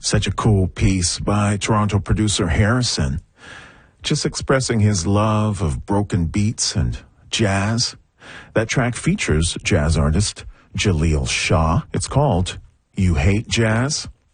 Such a cool piece by Toronto producer Harrison, just expressing his love of broken beats and jazz. That track features jazz artist Jaleel Shaw. It's called You Hate Jazz.